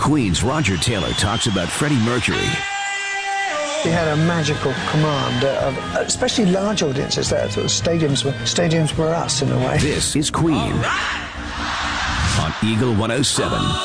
Queen's Roger Taylor talks about Freddie Mercury. He had a magical command, especially large audiences. That sort of stadiums were us in a way. This is Queen on Eagle 107.